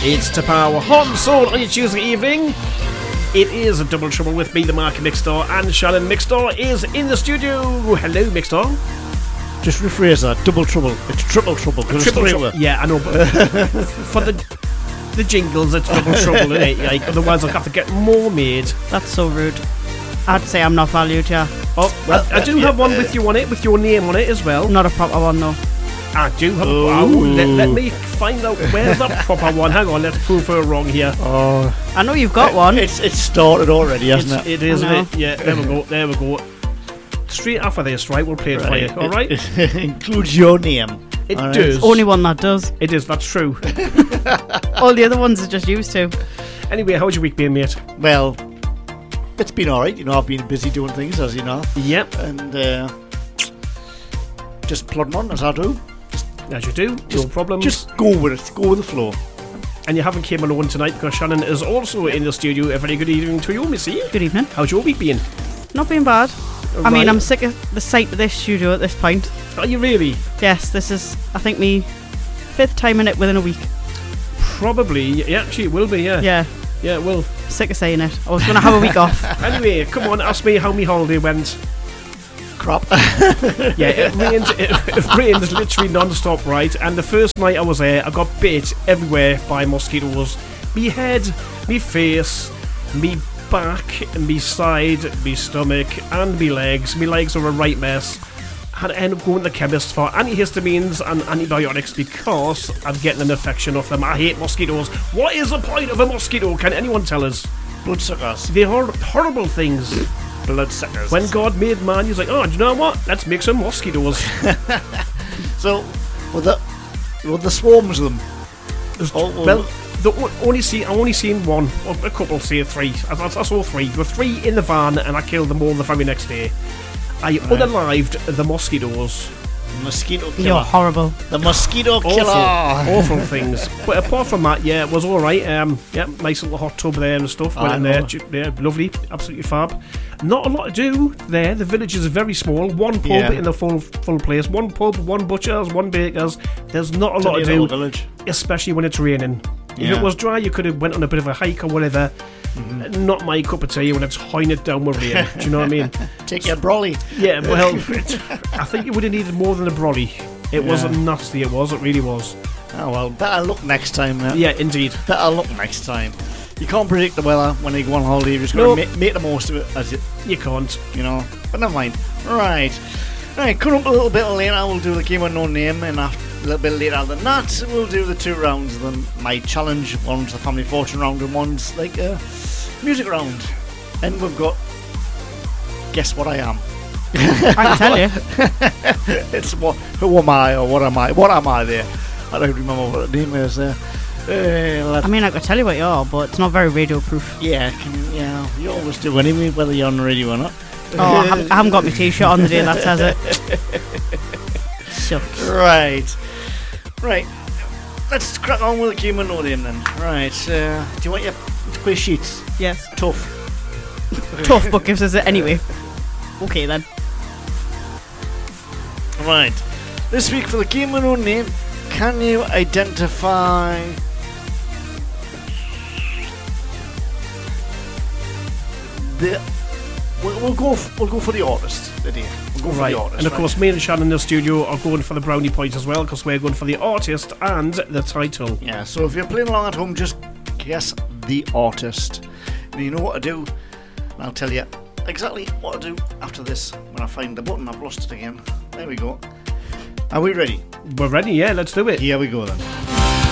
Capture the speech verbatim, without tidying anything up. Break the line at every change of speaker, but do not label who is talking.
It's to power Heart and Soul on your Tuesday evening. It is a double trouble with me, the Mark Mixstar, and Shannon Mixstar is in the studio. Hello, Mixstar.
Just rephrase that. Double trouble. It's triple trouble.
Triple trouble. Yeah, I know. But for the the jingles, it's double trouble, isn't it? Like, otherwise, I'll have to get more made.
That's so rude. I'd say I'm not valued, yeah.
Oh, well, I do have one with you on it, with your name on it as well.
Not a proper one, though.
I do have. Oh, let, let me find out where's that proper one. Hang on, let's prove her wrong here.
Oh,
I know you've got one.
It's it's started already, hasn't
it's,
it?
It is, isn't it? Yeah, there we go. There we go. Straight after this, right? We'll play it
Right.
for you. All right?
It, it includes your name.
It
All right.
does.
Only one that does.
It is. That's true.
All the other ones are just used to.
Anyway, how's your week been, mate?
Well, it's been alright. You know, I've been busy doing things, as you know,
Yep,
and uh, just plodding on as I do.
as you do. No problem.
Just go with it. Go with the flow.
And you haven't came alone tonight because Shannon is also in the studio. A very good evening to you, Missy.
Good evening.
How's your week been?
Not being bad. I
Right.
mean, I'm sick of the sight of this studio at this point.
Are you really?
Yes, this is, I think, me fifth time in it within a week.
Probably. Yeah, actually, it will be. Yeah.
Yeah,
Yeah, it will.
sick of saying it. I was going to have a week off.
Anyway, come on, ask me how my holiday went.
Crap.
Yeah, it rained. It, it rained literally non-stop, right? And the first night I was there, I got bit everywhere by mosquitoes. Me head, me face, me back, me side, me stomach, and me legs. Me legs are a right mess. Had to end up going to the chemist for antihistamines and antibiotics because I'm getting an infection off them. I hate mosquitoes. What is the point of a mosquito? Can anyone tell us?
Bloodsuckers.
They're hor- horrible things.
Bloodsuckers.
When God made man, he's like, oh, do you know what? Let's make some mosquitoes.
So, with the with the swarms of them. Oh,
Well, the o- only see I only seen one, or a couple, say three. I, I, I saw three. There were three in the van, and I killed them all the very next day. I unalived the mosquitoes.
mosquito killer.
You're horrible.
The mosquito
Awful,
killer.
awful things. But apart from that, yeah, it was all right. Um, yeah, nice little hot tub there and stuff. Went
I
in there,
know.
ju- yeah, lovely, absolutely fab. Not a lot to do there. The village is very small. One pub
Yeah.
in the full full place. One pub, one butcher's, one baker's. There's not a lot to
Tiny little
do,
village.
especially when it's raining. If
Yeah.
it was dry, you could have went on a bit of a hike or whatever.
Mm-hmm.
Not my cup of tea when it's hoing it down with rain. Do you know what I mean?
Take your brolly.
Yeah, well, it, I think you would have needed more than a brolly. It was
Yeah.
nasty, it was, it really was.
Oh well, better luck next time. Then.
Yeah, indeed.
Better luck next time. You can't predict the weather when you go on holiday. You just got to
Nope.
make, make the most of it, as you,
You can't.
you know. But never mind. Right, right. Coming up a little bit later, we'll do the game of no name, and after, a little bit later than that, we'll do the two rounds. Then my challenge, one's the family fortune round, and one's like a music round. And we've got guess what I am.
I can tell you.
It's what? Who am I, or what am I? What am I there? I don't remember what the name is there. Uh, let-
I mean, I could tell you what you are, but it's not very radio proof.
yeah, can, yeah, you always do anyway, whether you're on the radio or not.
Oh, I haven't, I haven't got my t-shirt on the day that says it. Sucks.
Right, right. Let's crack on with the game of no name then. Right, uh, do you want your quiz sheets?
Yes.
Tough.
Tough, but gives us it anyway. Okay then.
Right. This week for the game of no name, can you identify the? We'll, we'll go. F- we'll go for the artist today. We'll go for
Right.
the artist.
And of
right?
course, me and Shannon in the studio are going for the brownie point as well, because we're going for the artist and the title.
Yeah. So if you're playing along at home, just guess the artist. And you know what to do. And I'll tell you exactly what to do after this. When I find the button, I've lost it again. There we go. Are we ready?
We're ready, yeah, let's do it.
Here we go then.